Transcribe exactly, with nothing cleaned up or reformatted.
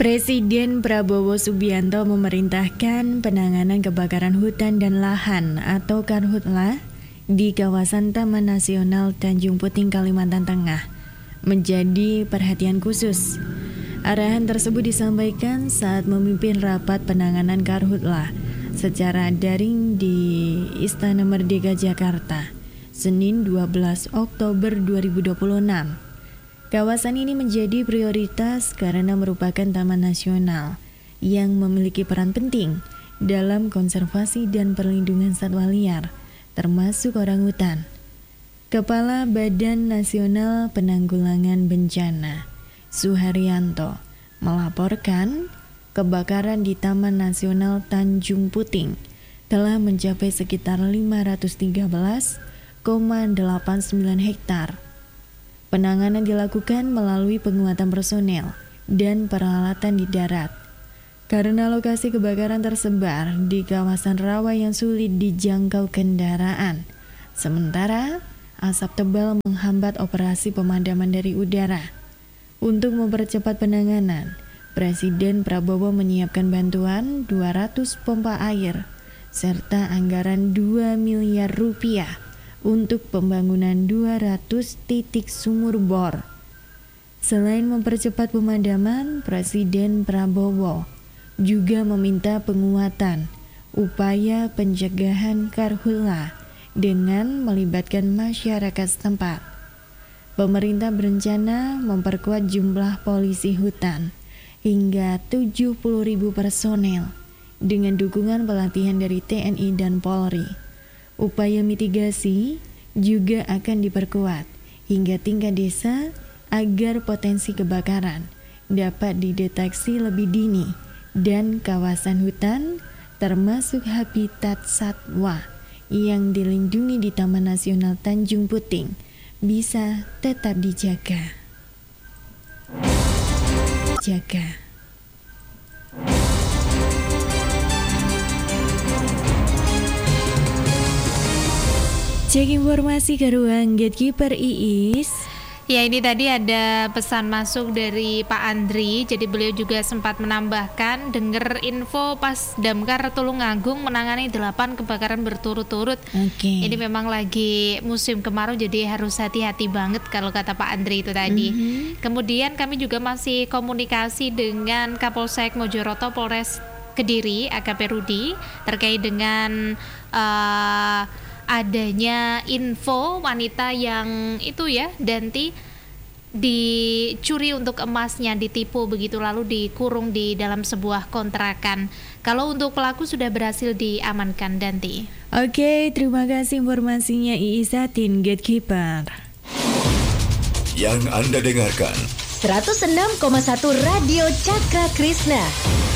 Presiden Prabowo Subianto memerintahkan penanganan kebakaran hutan dan lahan atau Karhutla di kawasan Taman Nasional Tanjung Puting, Kalimantan Tengah menjadi perhatian khusus. Arahan tersebut disampaikan saat memimpin rapat penanganan Karhutla secara daring di Istana Merdeka Jakarta, Senin dua belas Oktober dua ribu dua puluh enam. Kawasan ini menjadi prioritas karena merupakan taman nasional yang memiliki peran penting dalam konservasi dan perlindungan satwa liar, termasuk orangutan. Kepala Badan Nasional Penanggulangan Bencana, Suharyanto, melaporkan kebakaran di Taman Nasional Tanjung Puting telah mencapai sekitar lima ratus tiga belas koma delapan sembilan hektar. Penanganan dilakukan melalui penguatan personel dan peralatan di darat. Karena lokasi kebakaran tersebar di kawasan rawa yang sulit dijangkau kendaraan, sementara asap tebal menghambat operasi pemadaman dari udara. Untuk mempercepat penanganan, Presiden Prabowo menyiapkan bantuan dua ratus pompa air serta anggaran dua miliar rupiah untuk pembangunan dua ratus titik sumur bor. Selain mempercepat pemadaman, Presiden Prabowo juga meminta penguatan upaya pencegahan Karhutla dengan melibatkan masyarakat setempat. Pemerintah berencana memperkuat jumlah polisi hutan hingga tujuh puluh ribu personel dengan dukungan pelatihan dari T N I dan Polri. Upaya mitigasi juga akan diperkuat hingga tingkat desa agar potensi kebakaran dapat dideteksi lebih dini dan kawasan hutan termasuk habitat satwa yang dilindungi di Taman Nasional Tanjung Puting bisa tetap dijaga. Jaga. Cek informasi ke ruang Gatekeeper Iis. Ya, ini tadi ada pesan masuk dari Pak Andri. Jadi beliau juga sempat menambahkan, dengar info pas Damkar Tulungagung menangani delapan kebakaran berturut-turut. Oke. Ini memang lagi musim kemarau, jadi harus hati-hati banget kalau kata Pak Andri itu tadi. Mm-hmm. Kemudian kami juga masih komunikasi dengan Kapolsek Mojoroto Polres Kediri, A K P Rudi, terkait dengan uh, adanya info wanita yang itu ya, Danti, dicuri untuk emasnya, ditipu begitu, lalu dikurung di dalam sebuah kontrakan. Kalau untuk pelaku sudah berhasil diamankan, Danti. Oke, terima kasih informasinya Iisatin Gatekeeper. Yang Anda dengarkan seratus enam koma satu Radio Cakra Krishna.